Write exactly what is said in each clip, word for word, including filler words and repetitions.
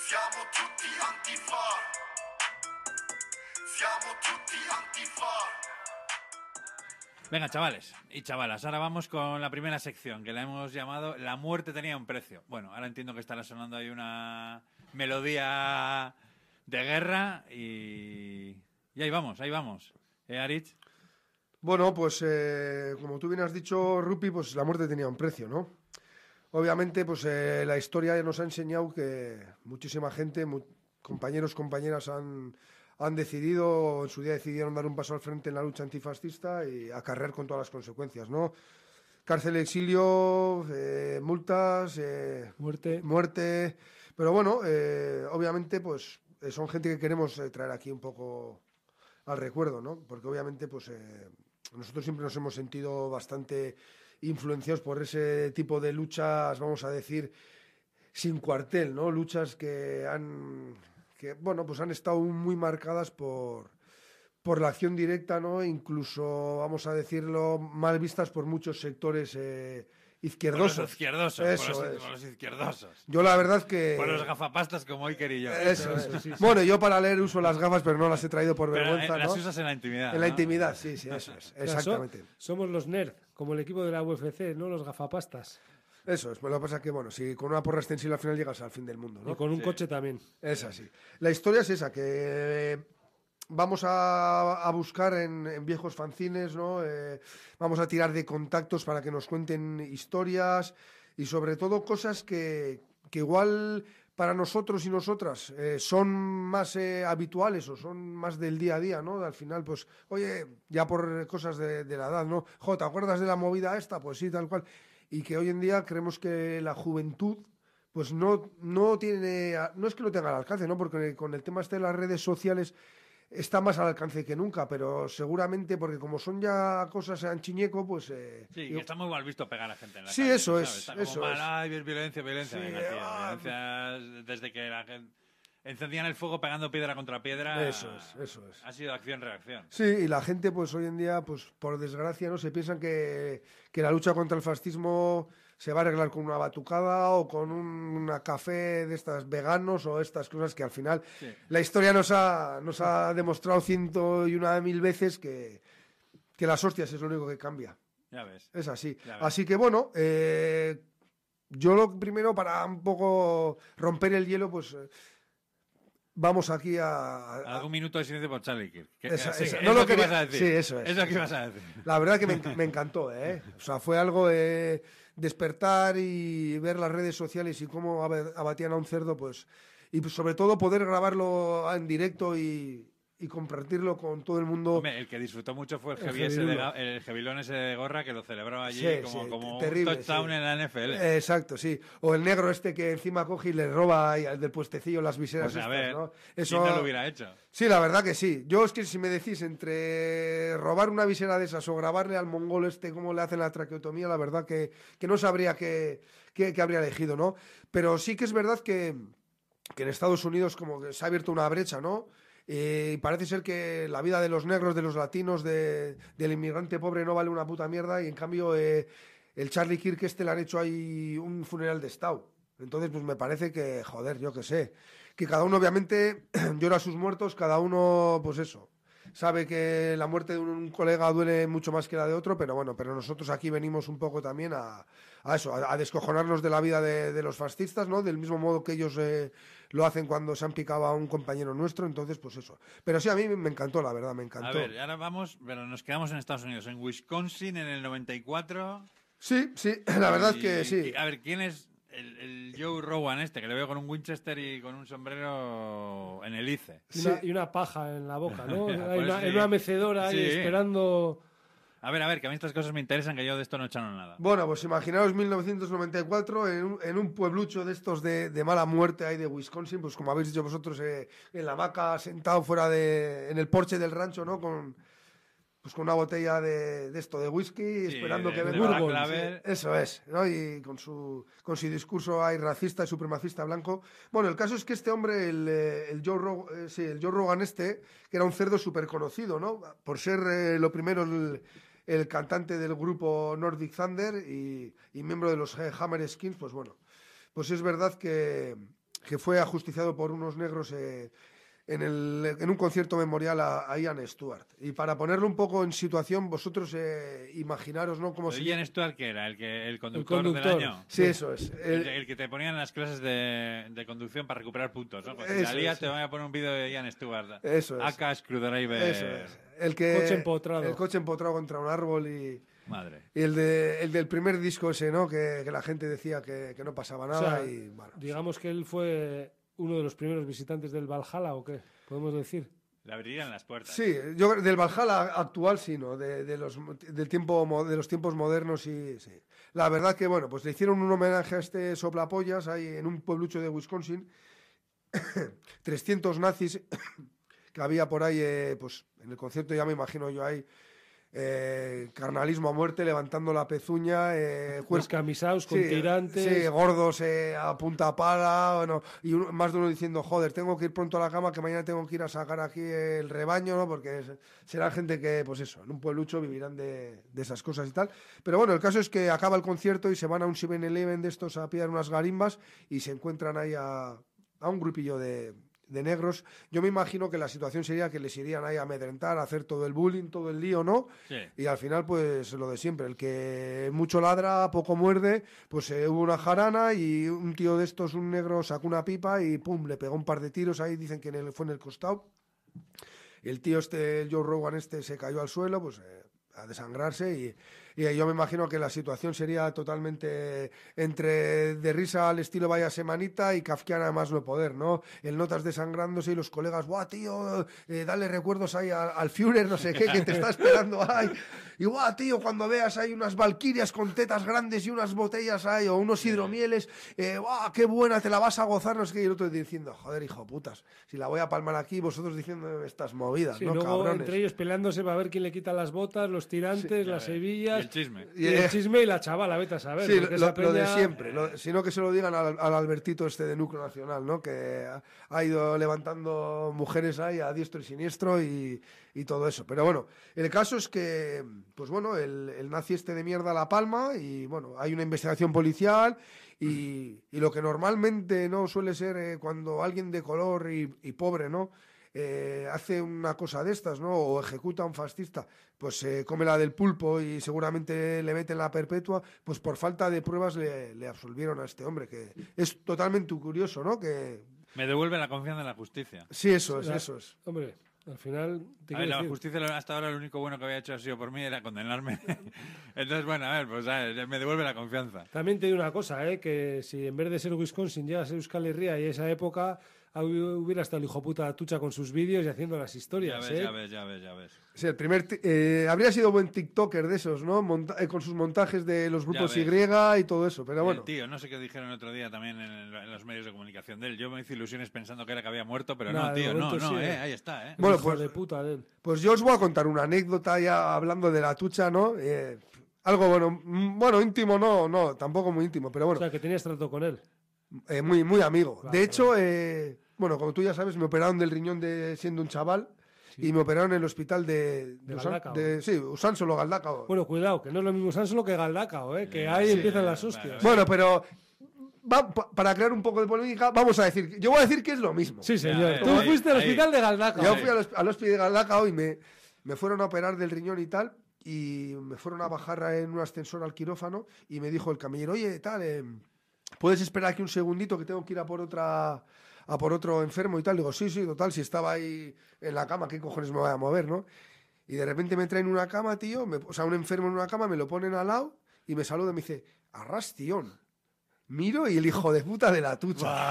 Siamo tutti antifa. Siamo tutti antifa. Venga, chavales y chavalas, ahora vamos con la primera sección, que la hemos llamado La muerte tenía un precio. Bueno, ahora entiendo que estará sonando ahí una melodía de guerra y, y ahí vamos, ahí vamos. ¿Eh, Aritz? Bueno, pues eh, como tú bien has dicho, Rupi, pues la muerte tenía un precio, ¿no? Obviamente, pues eh, la historia nos ha enseñado que muchísima gente, mu compañeros, compañeras han, han decidido, en su día decidieron dar un paso al frente en la lucha antifascista y acarrear con todas las consecuencias, ¿no? Cárcel, exilio, eh, multas, eh, Muerte. muerte. Pero bueno, eh, obviamente, pues eh, son gente que queremos eh, traer aquí un poco al recuerdo, ¿no? Porque obviamente, pues eh, nosotros siempre nos hemos sentido bastante influenciados por ese tipo de luchas, vamos a decir, sin cuartel, ¿no? Luchas que han, que, bueno, pues han estado muy marcadas por, por la acción directa, ¿no? Incluso, vamos a decirlo, mal vistas por muchos sectores eh, izquierdosos. Por los izquierdosos, Eso por los, es. por los izquierdosos. Yo la verdad que... Por los gafapastas como Iker y yo. Eso es. Bueno, yo para leer uso las gafas, pero no las he traído por Pero, vergüenza, eh, las ¿no? usas en la intimidad. En la ¿no? intimidad, sí, sí, eso es. Exactamente. So- somos los nerd, como el equipo de la U F C, ¿no? Los gafapastas. Eso es. Pues lo que pasa es que, bueno, si con una porra extensible al final llegas al fin del mundo, ¿no? Y con un Sí. coche también. Es así. La historia es esa, que eh, vamos a, a buscar en, en viejos fanzines, ¿no? Eh, vamos a tirar de contactos para que nos cuenten historias y sobre todo cosas que, que igual para nosotros y nosotras eh, son más eh, habituales o son más del día a día, ¿no? Al final, pues, oye, ya por cosas de, de la edad, ¿no? Jo, ¿te acuerdas de la movida esta? Pues sí, tal cual. Y que hoy en día creemos que la juventud pues no, no tiene, no es que no tenga al alcance, ¿no? Porque con el tema este de las redes sociales está más al alcance que nunca, pero seguramente porque como son ya cosas anchiñeco, pues... Eh, Sí, yo- que está muy mal visto pegar a gente en la Sí, calle, eso ¿sabes? es, Está como eso mal, es. ay, violencia, violencia. Sí, Venga, tío, ah, violencia desde que la gente... Encendían el fuego pegando piedra contra piedra. Eso es, eso es. Ha sido acción-reacción. Sí, y la gente, pues hoy en día, pues por desgracia, ¿no? Se piensan que, que la lucha contra el fascismo se va a arreglar con una batucada o con un una café de estas veganos o estas cosas que al final Sí. la historia nos ha, nos ha demostrado ciento y una mil veces que, que las hostias es lo único que cambia. Ya ves. Es así. Ya ves. Así que bueno, eh, yo lo primero para un poco romper el hielo, pues eh, vamos aquí a, a- Algún minuto de silencio por Charlie Kirk. Que- Esa- sí, esa- es no lo lo que quería- ibas a decir. sí, eso es. Es lo que ibas a decir. La verdad que me, enc- me encantó, ¿eh? O sea, fue algo de despertar y ver las redes sociales y cómo ab- abatían a un cerdo, pues... Y pues, sobre todo poder grabarlo en directo y, y compartirlo con todo el mundo. Hombre, el que disfrutó mucho fue el, El heavy ese de, Jevilulo. Ga- el Jevilón ese de Gorra que lo celebraba allí Sí, como, sí, como terrible, un touchdown sí. en la N F L. Eh, exacto, sí. O el negro este que encima coge y le roba ahí al del puestecillo las viseras Pues a estas, ver, ¿no? ¿quién no lo hubiera hecho? Sí, la verdad que sí. Yo es que si me decís entre robar una visera de esas o grabarle al mongol este cómo le hacen la traqueotomía, la verdad que, que no sabría qué, qué, qué habría elegido, ¿no? Pero sí que es verdad que, que en Estados Unidos como que se ha abierto una brecha, ¿no? Y parece ser que la vida de los negros, de los latinos, de, del inmigrante pobre no vale una puta mierda y en cambio eh, el Charlie Kirk este le han hecho ahí un funeral de estado. Entonces, pues me parece que, joder, yo qué sé, que cada uno obviamente llora a sus muertos, cada uno, pues eso, sabe que la muerte de un, un colega duele mucho más que la de otro, pero bueno, pero nosotros aquí venimos un poco también a, a eso, a, a descojonarnos de la vida de, de los fascistas, ¿no? Del mismo modo que ellos eh, lo hacen cuando se han picado a un compañero nuestro, entonces, pues eso. Pero sí, a mí me encantó, la verdad, me encantó. A ver, ahora vamos, pero nos quedamos en Estados Unidos, en Wisconsin en el noventa y cuatro. Sí, sí, la verdad Y- que sí. y, a ver, ¿quién es el, el Joe Rogan este? Que le veo con un Winchester y con un sombrero en el I C E. Y una, y una paja en la boca, ¿no? Pues Hay una, sí. en una mecedora ahí Sí. esperando... A ver, a ver, que a mí estas cosas me interesan, que yo de esto no he echado nada. Bueno, pues imaginaos mil novecientos noventa y cuatro en un, en un pueblucho de estos de, de mala muerte ahí de Wisconsin, pues como habéis dicho vosotros, eh, en la hamaca, sentado fuera de... en el porche del rancho, ¿no? Con, pues con una botella de, de esto, de whisky, Sí, esperando de- que de venga... Black Sí, Label. eso es, ¿no? Y con su, con su discurso ahí racista y supremacista blanco. Bueno, el caso es que este hombre, el, eh, el, Joe, Rog- eh, sí, el Joe Rogan este, que era un cerdo súper conocido, ¿no? Por ser eh, lo primero el, el cantante del grupo Nordic Thunder y, y miembro de los eh, Hammer Skins, pues bueno, pues es verdad que, que fue ajusticiado por unos negros eh, en, el, en un concierto memorial a, a Ian Stewart. Y para ponerlo un poco en situación, vosotros eh, imaginaros, ¿no? Cómo se... Ian Stewart, ¿qué era? ¿El, que, el, conductor el conductor del año? Sí, eso es. El, el que te ponían en las clases de, de conducción para recuperar puntos, ¿no? Pues si la lías, te van a poner un vídeo de Ian Stewart. Eso es. A K Screwdriver. Eso es. El que, Coche empotrado. El coche empotrado contra un árbol y... Madre. Y el, de, el del primer disco ese, ¿no? Que, que la gente decía que, que no pasaba nada. O sea, y, bueno, digamos que él fue uno de los primeros visitantes del Valhalla, ¿o qué? ¿Podemos decir? Le abrirían las puertas. sí, yo creo- del Valhalla actual sí, ¿no? De, de los, del tiempo, mo- de los tiempos modernos sí, sí. La verdad que, bueno, pues le hicieron un homenaje a este soplapollas ahí en un pueblucho de Wisconsin. trescientos nazis que había por ahí, eh, pues en el concierto ya me imagino yo ahí, eh, carnalismo a muerte, levantando la pezuña, eh, cuerpo- Descamisados, con Sí, tirantes. sí, gordos eh, a punta pala, bueno, y uno- más de uno diciendo, joder, tengo que ir pronto a la cama, que mañana tengo que ir a sacar aquí el rebaño, ¿no? Porque es- será gente que, pues eso, en un pueblucho vivirán de, de esas cosas y tal. Pero bueno, el caso es que acaba el concierto y se van a un siete eleven de estos a pillar unas garimbas y se encuentran ahí a, a un grupillo de, de negros. Yo me imagino que la situación sería que les irían ahí a amedrentar, a hacer todo el bullying, todo el lío, ¿no? Sí. Y al final, pues lo de siempre, el que mucho ladra, poco muerde, pues eh, hubo una jarana y un tío de estos, un negro, sacó una pipa y pum, le pegó un par de tiros ahí, dicen que en el- fue en el costado. El tío este, el Joe Rogan este, se cayó al suelo, pues eh, a desangrarse y, y yo me imagino que la situación sería totalmente entre de risa al estilo vaya semanita y kafkiana más no poder, ¿no? El notas desangrándose y los colegas, guau, tío, eh, dale recuerdos ahí al, al Führer, no sé qué, que te está esperando ahí. Y guau, tío, cuando veas ahí unas valquirias con tetas grandes y unas botellas ahí o unos hidromieles, eh, guau, qué buena, te la vas a gozar, no sé qué. Y el otro diciendo, joder, hijo putas, si la voy a palmar aquí, vosotros diciendo estas movidas, Sí, ¿no, luego cabrones? entre ellos peleándose para ver quién le quita las botas, los tirantes, las Y hebillas. el chisme. Y el chisme y la chavala, vete a saber. Sí, porque lo, esa lo de peña- siempre, lo- sino que se lo digan al, al Albertito este de Núcleo Nacional, ¿no? Que ha, ha ido levantando mujeres ahí a diestro y siniestro y, y todo eso. Pero bueno, el caso es que, pues bueno, el, el nazi este de mierda la palma y bueno, hay una investigación policial y, y lo que normalmente no suele ser eh, cuando alguien de color y, y pobre, ¿no? Eh, hace una cosa de estas, ¿no? O ejecuta a un fascista, pues se eh, come la del pulpo y seguramente le meten la perpetua, pues por falta de pruebas le, le absolvieron a este hombre, que es totalmente curioso, ¿no? Que Me devuelve la confianza en la justicia. sí, eso es, La- eso es. Hombre, al final, te A ver, quiero la decir, justicia hasta ahora lo único bueno que había hecho ha sido por mí era condenarme. Entonces, bueno, a ver, pues a ver, me devuelve la confianza. también te digo una cosa, ¿eh? Que si en vez de ser Wisconsin llegas a Euskal Herria y esa época hu- hubiera estado el hijo puta Atucha con sus vídeos y haciendo las Ya historias, ves, ¿eh? ya ves, ya ves, ya ves. Sí, el primer ti- eh, habría sido buen TikToker de esos, ¿no? Monta- eh, con sus montajes de los grupos Y ves. y todo eso, pero bueno. El tío, no sé qué dijeron el otro día también en, el- en los medios de comunicación de él. Yo me hice ilusiones pensando que era que había muerto, pero Nada, no, de tío, no, momento no, sí, eh, eh. ahí está, eh. Bueno, Hijo pues- de puta de él. Pues yo os voy a contar una anécdota ya hablando de la tucha, ¿no? Eh, algo bueno, mm, bueno, íntimo no, no, tampoco muy íntimo, pero bueno. O sea, que tenías trato con él. Eh, muy, muy amigo. Vale, de hecho, eh, bueno, como tú ya sabes, me operaron del riñón de siendo un chaval y me operaron en el hospital de, De Usan- Galdacao. de- sí, Usánsolo, Galdacao. Bueno, cuidado, que no es lo mismo Sánsolo que Galdacao, ¿eh? Que ahí sí, empiezan eh, las hostias. Bueno, pero va- pa- para crear un poco de polémica, vamos a decir, yo voy a decir que es lo mismo. Sí, señor. Ya, Tú ahí, fuiste al ahí. hospital de Galdacao. Yo fui al, hosp- al hospital de Galdacao y me, me fueron a operar del riñón y tal, y me fueron a bajar en un ascensor al quirófano y me dijo el camillero, oye, tal, eh, ¿puedes esperar aquí un segundito que tengo que ir a por otra a por otro enfermo y tal? Digo, sí, sí, total, si estaba ahí en la cama, ¿qué cojones me voy a mover, no? Y de repente me traen una cama, tío, me- o sea, un enfermo en una cama, me lo ponen al lado y me saluda y me dice, arrastión. Miro y el hijo de puta de la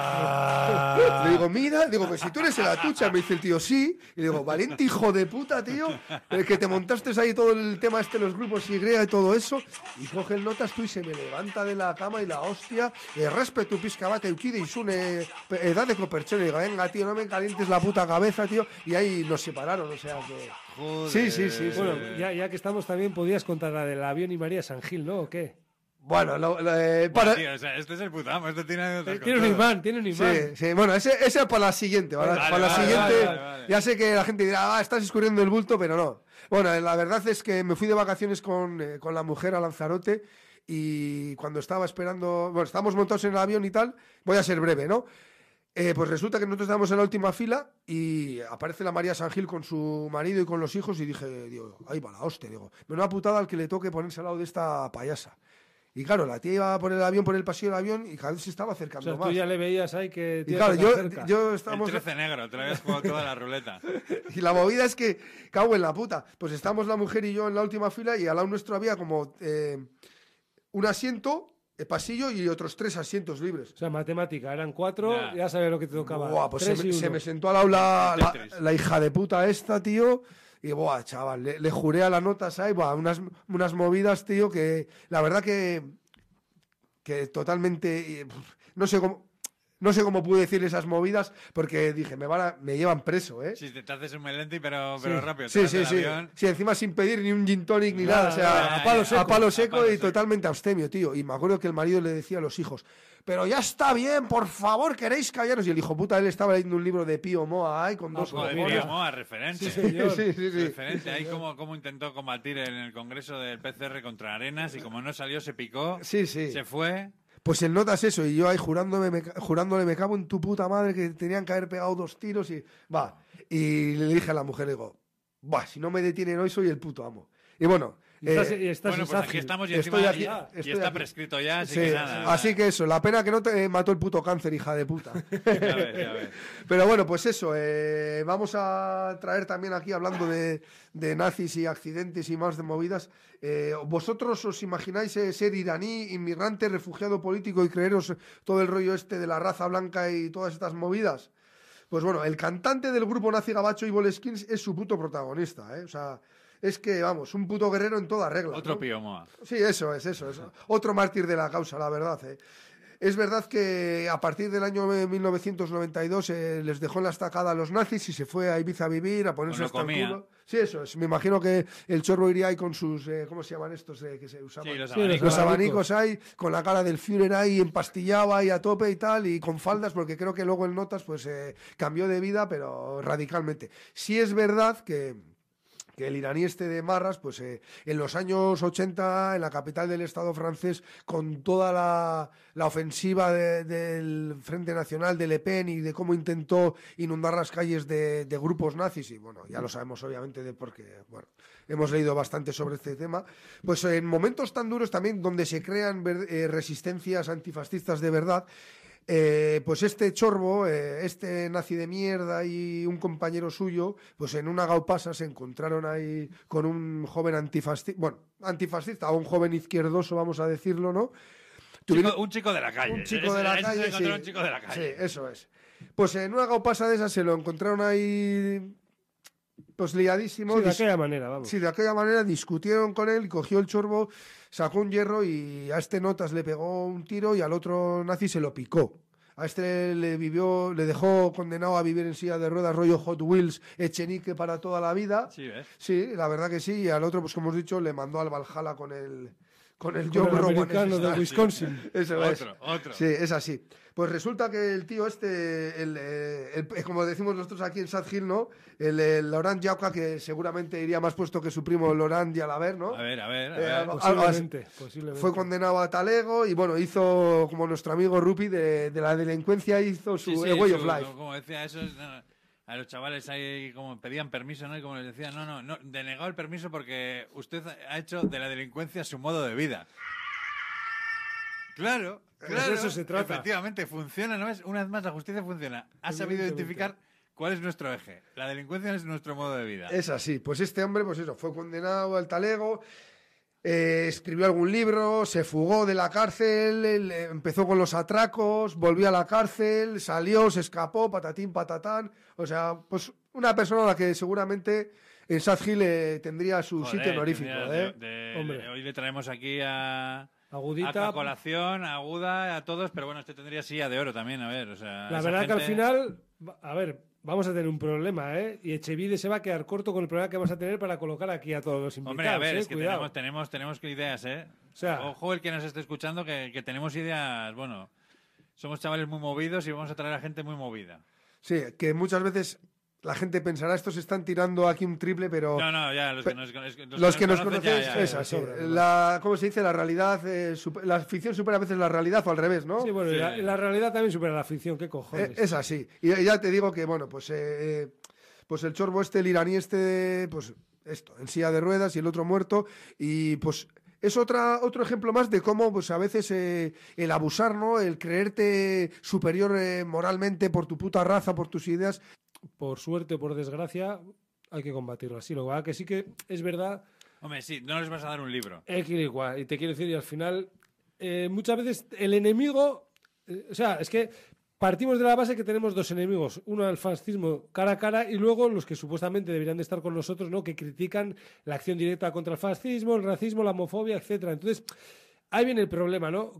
tucha. Le digo, mira, digo, pues si tú eres el atucha, me dice el tío, sí. Y le digo, valiente hijo de puta, tío, el que te montaste ahí todo el tema este, los grupos Y y todo eso. Y coge el notas tú y se me levanta de la cama y la hostia, eh, respeto pizca bate eukide y sune edad de coperchón. Y digo, venga, tío, no me calientes la puta cabeza, tío. Y ahí nos separaron, o sea que... Joder. Sí, sí, sí, sí. Bueno, ya, ya que estamos también, podías contar la del avión y María San Gil, ¿no? ¿O qué? Bueno, lo- lo, eh, para... Tío, o sea, este es el putamo, este tiene anécdotas con Tiene un todo. imán, tiene un imán. Sí, sí, bueno, ese, ese es para la siguiente, ¿vale? Vale, para la vale, siguiente, vale, vale. ya sé que la gente dirá, ah, estás escurriendo el bulto, pero no. Bueno, la verdad es que me fui de vacaciones con, eh, con la mujer a Lanzarote y cuando estaba esperando, bueno, estábamos montados en el avión y tal, voy a ser breve, ¿no? Eh, pues resulta que nosotros estábamos en la última fila y aparece la María San Gil con su marido y con los hijos y dije, digo, ahí va la hostia, digo, menuda putada al que le toque ponerse al lado de esta payasa. Y claro, la tía iba por el avión, por el pasillo del avión y cada vez se estaba O acercando sea, más. tú ya le veías ahí que... Y tía, claro, que yo, cerca. yo El estábamos... trece negro, te lo habías jugado toda la ruleta. Y la movida es que, cago en la puta, pues estábamos la mujer y yo en la última fila y al lado nuestro había como eh, un asiento, el pasillo y otros tres asientos libres. O sea, matemática, eran cuatro, Ya. ya sabía lo que te tocaba. Buah, pues se Tres me, y se uno. me sentó al lado la, El la, Tetris. la hija de puta esta, tío. Y, buah, chaval, le, le juré a las notas ahí, buah, unas, unas movidas, tío, que la verdad que, que totalmente, eh, no sé cómo, no sé cómo pude decir esas movidas, porque dije, me van a- me llevan preso, ¿eh? Si te, te haces un melenti, pero, pero rápido. te Sí, vas sí, del sí. avión. Sí, encima sin pedir ni un gin tonic ni Nada, nada, o sea, nada, a palo ya, seco, a palo a seco seco. y totalmente abstemio, tío. Y me acuerdo que el marido le decía a los hijos, pero ya está bien, por favor, queréis callaros. Y el hijo puta, él estaba leyendo un libro de Pío Moa ahí con dos Joder, cojones. Pío Moa, referente. Sí, señor. Sí, sí, sí. Referente. Ahí cómo, cómo intentó combatir en el congreso del P C R contra Arenas y como no salió, se picó, Sí, sí. se fue. Pues el notas eso, y yo ahí jurándome, me, jurándole, me cago en tu puta madre, que tenían que haber pegado dos tiros y va. Y le dije a la mujer, digo, va, si no me detienen hoy soy el puto amo. Y bueno, Y estás, eh, y estás Bueno, en pues aquí Sánchez. estamos y estoy encima aquí, ya- y estoy está aquí. prescrito ya, así sí, que nada. así que eso, la pena que no te mató el puto cáncer, hija de puta. Ya ves, ya ves. Pero bueno, pues eso, eh, vamos a traer también aquí, hablando de, de nazis y accidentes y más de movidas, eh, ¿vosotros os imagináis eh, ser iraní, inmigrante, refugiado político y creeros todo el rollo este de la raza blanca y todas estas movidas? Pues bueno, el cantante del grupo nazi gabacho Evil Skins es su puto protagonista, ¿eh? O sea, es que, vamos, un puto guerrero en toda regla. Otro ¿no? Pío Moa. Sí, eso es, eso es. Otro mártir de la causa, la verdad. ¿eh? Es verdad que a partir del año mil novecientos noventa y dos eh, les dejó en la estacada a los nazis y se fue a Ibiza a vivir, a ponerse Bueno, hasta el comía. culo. Sí, eso es. Me imagino que el chorro iría ahí con sus, eh, ¿cómo se llaman estos eh, que se usaban? Sí, los Sí, abanicos. Los abanicos ahí, con la cara del Führer ahí empastillado ahí a tope y tal, y con faldas, porque creo que luego el Notas pues eh, cambió de vida, pero radicalmente. Sí es verdad que que el iraní este de Marras, pues eh, en los años ochenta, en la capital del Estado francés, con toda la, la ofensiva de- del Frente Nacional de Le Pen y de cómo intentó inundar las calles de, de grupos nazis, y bueno, ya lo sabemos obviamente de porque, bueno, hemos leído bastante sobre este tema, pues en momentos tan duros también donde se crean ver- eh, resistencias antifascistas de verdad, eh, pues este chorbo, eh, este nazi de mierda y un compañero suyo, pues en una gaupasa se encontraron ahí con un joven antifascista, bueno, antifascista o un joven izquierdoso, vamos a decirlo, ¿no? Tuvieron- Chico- un chico de la calle. un chico Ese- de la ese se calle, encontró sí. un chico de la calle. Sí, eso es. Pues en una gaupasa de esas se lo encontraron ahí, pues liadísimo. Sí, de dis- aquella manera, vamos. Sí, de aquella manera discutieron con él, cogió el chorbo, sacó un hierro y a este Notas le pegó un tiro y al otro nazi se lo picó. A este le vivió, le dejó condenado a vivir en silla de ruedas, rollo Hot Wheels, Echenique para toda la vida. Sí, ¿ves? Sí, la verdad que sí. Y al otro, pues como hemos dicho, le mandó al Valhalla con el con el Con Joe el Rogan americano ese. de Wisconsin. Eso es. Otro, otro. Sí, es así. Pues resulta que el tío este, el, eh, el- eh, como decimos nosotros aquí en Sad Hill, ¿no? El, el Laurent Jauca, que seguramente iría más puesto que su primo Laurent Yalaber, ¿no? A ver, a ver, a Eh, ver. algo- Posiblemente, posiblemente. Fue condenado a talego y bueno, hizo como nuestro amigo Rupi de, de la delincuencia, hizo su Sí, sí, eh, way su- of life. Como, como decía, eso es, no, a los chavales ahí como pedían permiso, ¿no? Y como les decían, no, no, no, denegado el permiso porque usted ha hecho de la delincuencia su modo de vida. Claro, Pues claro. eso se trata. Efectivamente, funciona, ¿no es? Una vez más, la justicia funciona. Ha sabido Evidentemente. identificar cuál es nuestro eje. La delincuencia es nuestro modo de vida. Es así. Pues este hombre, pues eso, fue condenado al talego, eh, escribió algún libro, se fugó de la cárcel, él, eh, empezó con los atracos, volvió a la cárcel, salió, se escapó, patatín, patatán. O sea, pues una persona a la que seguramente en Sad Hill eh, tendría su Joder, sitio honorífico. tendría ¿eh? de- de- Hombre. hoy le traemos aquí a... Agudita. A colación, a Aguda, a todos, pero bueno, este tendría silla de oro también, a ver, o sea... La esa verdad que al gente- final, va- a ver, vamos a tener un problema, ¿eh? Y Echevide se va a quedar corto con el problema que vamos a tener para colocar aquí a todos los invitados. Hombre, a ver, ¿eh? es que Cuidado. tenemos, tenemos, tenemos que ideas, ¿eh? O sea- Ojo el que nos esté escuchando, que, que tenemos ideas, bueno, somos chavales muy movidos y vamos a traer a gente muy movida. Sí, que muchas veces la gente pensará, estos están tirando aquí un triple, pero... No, no, ya, los que nos, los los que nos conocen, conocéis, ya, ya, es ya, así. sobra, La, ¿Cómo se dice? La realidad, eh, super- la ficción supera a veces la realidad o al revés, ¿no? Sí, bueno, Sí. y la, y la realidad también supera la ficción, qué cojones. Eh, es así. Y ya te digo que, bueno, pues, eh, pues el chorbo este, el iraní este, pues esto, en silla de ruedas y el otro muerto. Y pues es otra, otro ejemplo más de cómo pues a veces eh, el abusar, ¿no? El creerte superior eh, moralmente por tu puta raza, por tus ideas. Por suerte o por desgracia, hay que combatirlo así. Lo que pasa que sí que es verdad. Hombre, sí, no les vas a dar un libro. Es que igual, y te quiero decir, y al final, eh, muchas veces el enemigo, eh, o sea, es que partimos de la base que tenemos dos enemigos, uno el fascismo cara a cara y luego los que supuestamente deberían de estar con nosotros, ¿no? Que critican la acción directa contra el fascismo, el racismo, la homofobia, etcétera. Entonces, ahí viene el problema, ¿no?